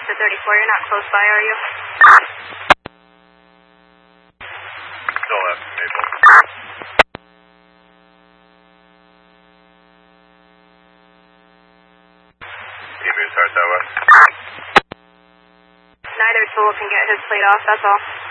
to 34. You're not close by, are you? Still left, Maple. Emu, start that way. Neither tool can get his plate off, that's all.